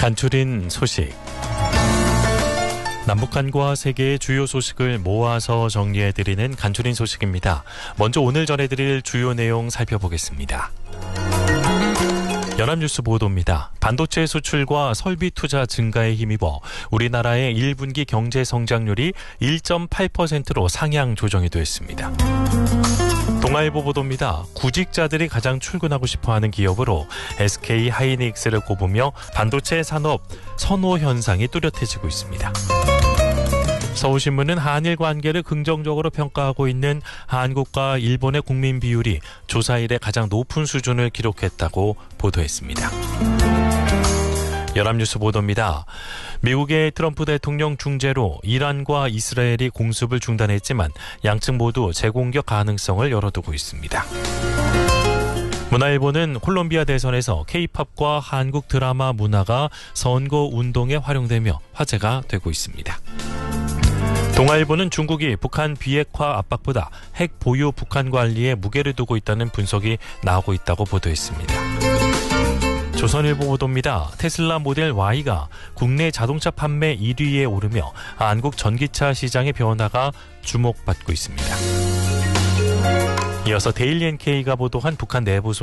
간추린 소식. 남북한과 세계의 주요 소식을 모아서 정리해드리는 간추린 소식입니다. 먼저 오늘 전해드릴 주요 내용 살펴보겠습니다. 연합뉴스 보도입니다. 반도체 수출과 설비 투자 증가에 힘입어 우리나라의 1분기 경제 성장률이 1.8%로 상향 조정이 됐습니다. 동아일보 보도입니다. 구직자들이 가장 출근하고 싶어하는 기업으로 SK 하이닉스를 꼽으며 반도체 산업 선호 현상이 뚜렷해지고 있습니다. 서울신문은 한일 관계를 긍정적으로 평가하고 있는 한국과 일본의 국민 비율이 조사 이래 가장 높은 수준을 기록했다고 보도했습니다. 연합뉴스 보도입니다. 미국의 트럼프 대통령 중재로 이란과 이스라엘이 공습을 중단했지만 양측 모두 재공격 가능성을 열어두고 있습니다. 문화일보는 콜롬비아 대선에서 K-팝과 한국 드라마 문화가 선거 운동에 활용되며 화제가 되고 있습니다. 동아일보는 중국이 북한 비핵화 압박보다 핵 보유 북한 관리에 무게를 두고 있다는 분석이 나오고 있다고 보도했습니다. 조선일보 보도입니다. 테슬라 모델 Y가 국내 자동차 판매 1위에 오르며 한국 전기차 시장의 변화가 주목받고 있습니다. 이어서 데일리 NK가 보도한 북한 내부